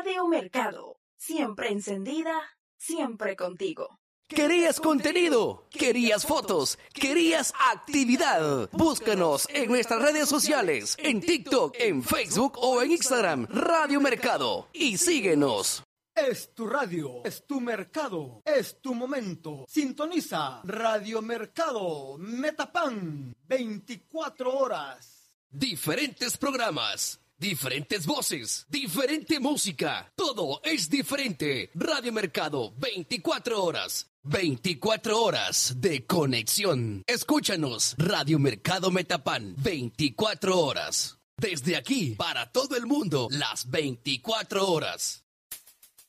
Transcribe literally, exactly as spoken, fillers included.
Radio Mercado, siempre encendida, siempre contigo. ¿Querías contenido? ¿Querías fotos? ¿Querías actividad? Búscanos en nuestras redes sociales, en TikTok, en Facebook o en Instagram, Radio Mercado, y síguenos. Es tu radio, es tu mercado, es tu momento. Sintoniza Radio Mercado Metapan, veinticuatro horas. Diferentes programas, diferentes voces, diferente música. Todo es diferente. Radio Mercado, veinticuatro horas. veinticuatro horas de conexión. Escúchanos, Radio Mercado Metapan, veinticuatro horas. Desde aquí, para todo el mundo, las veinticuatro horas.